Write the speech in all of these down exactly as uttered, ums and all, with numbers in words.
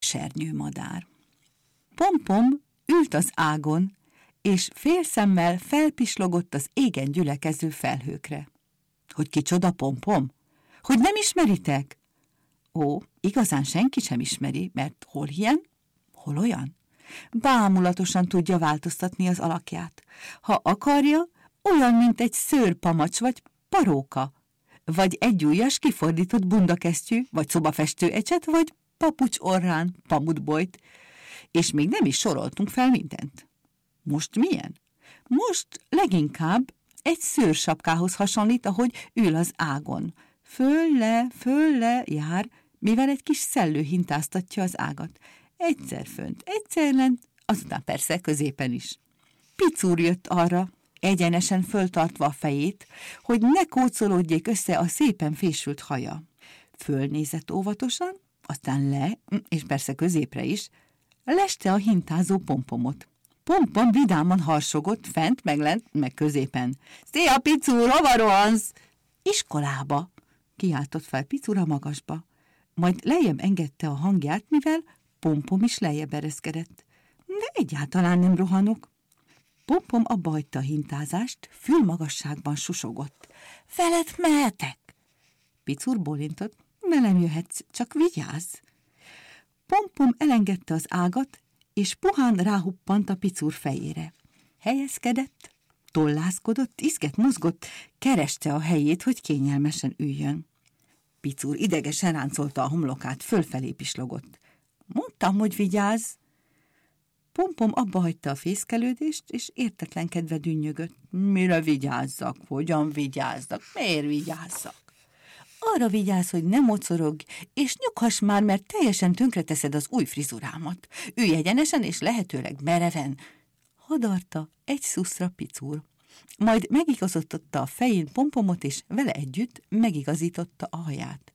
esernyőmadár. Pompom ült az ágon, és félszemmel felpislogott az égen gyülekező felhőkre. Hogy kicsoda Pompom? Hogy nem ismeritek? Ó, igazán senki sem ismeri, mert hol ilyen, hol olyan. Bámulatosan tudja változtatni az alakját. Ha akarja, olyan, mint egy szőrpamacs vagy paróka, vagy egyujjas kifordított bundakesztyű, vagy szobafestő ecset, vagy papucs orrán pamutbojt, és még nem is soroltunk fel mindent. Most milyen? Most leginkább egy szőrsapkához hasonlít, ahogy ül az ágon. Föl-le, föl-le jár, mivel egy kis szellő hintáztatja az ágat. Egyszer fönt, egyszer lent, azután persze középen is. Picúr jött arra, egyenesen föltartva a fejét, hogy ne kócolódjék össze a szépen fésült haja. Fölnézett óvatosan, aztán le, és persze középre is, leste a hintázó Pompomot. Pompom vidáman harsogott, fent, meg lent, meg középen. Szia, Picúr, hova rohansz? Iskolába, kiáltott fel Picúr a magasba. Majd lejjebb engedte a hangját, mivel Pompom is lejjebb ereszkedett. De egyáltalán nem rohanok. Pompom abba hagyta a hintázást, fülmagasságban susogott. Veled mehetek? Picúr bólintott. Velem jöhetsz, csak vigyázz. Pompom elengedte az ágat, és puhán ráhuppant a Picúr fejére. Helyezkedett, tollászkodott, izget mozgott, kereste a helyét, hogy kényelmesen üljön. Picúr idegesen ráncolta a homlokát, fölfelé pislogott. Mondtam, hogy vigyázz. Pompom abba hagyta a fészkelődést, és értetlenkedve dünnyögött. Mire vigyázzak? Hogyan vigyázzak? Miért vigyázzak? Arra vigyázz, hogy ne mocorogj, és nyughass már, mert teljesen tönkreteszed az új frizurámat. Ülj egyenesen, és lehetőleg mereven. Hadarta egy szuszra Picúr. Majd megigazította a fején Pompomot, és vele együtt megigazította a haját.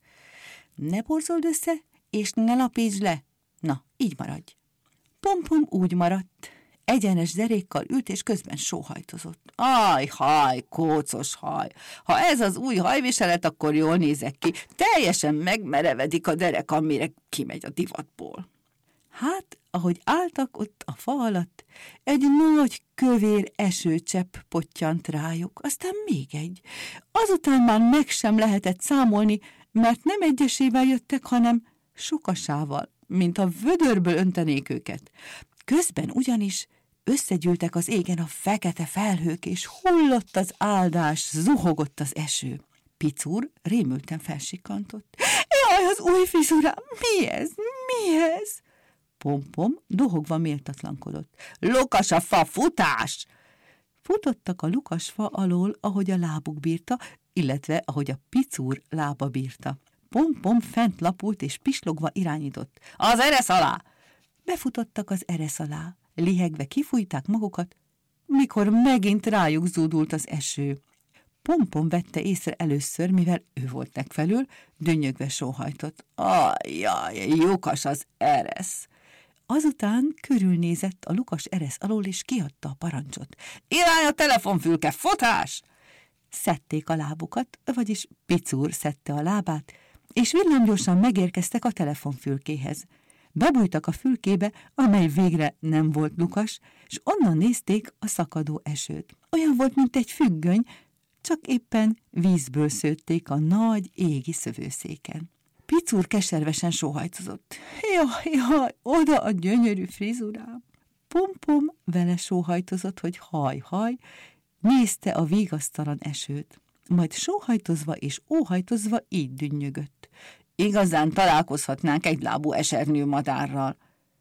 Ne borzold össze, és ne lapítsd le. Na, így maradj. Pompom úgy maradt, egyenes derékkal ült, és közben sóhajtozott. Aj, haj, kócos haj! Ha ez az új hajviselet, akkor jól nézek ki. Teljesen megmerevedik a derek, amire kimegy a divatból. Hát, ahogy álltak ott a fa alatt, egy nagy kövér esőcsepp pottyant rájuk, aztán még egy. Azután már meg sem lehetett számolni, mert nem egyesével jöttek, hanem sokasával, mint a vödörből öntenék őket. Közben ugyanis összegyűltek az égen a fekete felhők, és hullott az áldás, zuhogott az eső. Picúr rémülten felsikkantott. Jaj, az új frizurám! Mi ez? Mi ez? Pompom dohogva méltatlankodott. Lukas a fa, futás! Futottak a lukas fa alól, ahogy a lábuk bírta, illetve ahogy a Picúr lába bírta. Pompom fent lapult és pislogva irányított. Az eresz alá! Befutottak az eresz alá. Lihegve kifújták magukat, mikor megint rájuk zúdult az eső. Pompom vette észre először, mivel ő volt legfelül, dünnyögve sóhajtott. Ajjaj, lyukas az eresz! Azután körülnézett a lukas eresz alól, és kiadta a parancsot. Irány a telefonfülke, futás! Szedték a lábukat, vagyis Picúr szedte a lábát, és villámgyorsan megérkeztek a telefonfülkéhez. Bebújtak a fülkébe, amely végre nem volt lukas, és onnan nézték a szakadó esőt. Olyan volt, mint egy függöny, csak éppen vízből szőtték a nagy égi szövőszéken. Picúr keservesen sóhajtozott. Jaj, jaj, oda a gyönyörű frizurám! Pompom vele sóhajtozott, hogy haj, haj, nézte a vigasztalan esőt. Majd sóhajtozva és óhajtozva így dünnyögött. Igazán találkozhatnánk egylábú esernyőmadárral.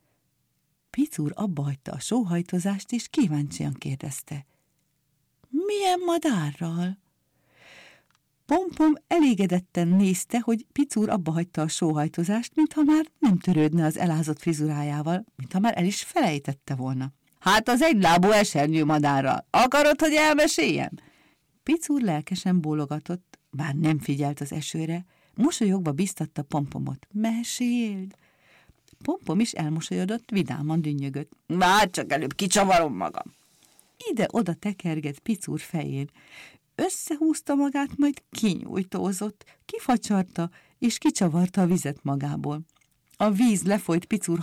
Picúr abba hagyta a sóhajtozást, és kíváncsian kérdezte. Milyen madárral? Pompom elégedetten nézte, hogy Picúr abba hagyta a sóhajtozást, mintha már nem törődne az elázott frizurájával, mintha már el is felejtette volna. Hát az egylábú esernyőmadárral. Akarod, hogy elmeséljem? Picúr lelkesen bólogatott, bár nem figyelt az esőre, mosolyogva biztatta Pompomot. Meséld! Pompom is elmosolyodott, vidáman dünnyögött. Várj csak, előbb kicsavarom magam. Ide-oda tekergett Picúr fején. Összehúzta magát, majd kinyújtózott, kifacsarta, és kicsavarta a vizet magából. A víz lefolyt Picúr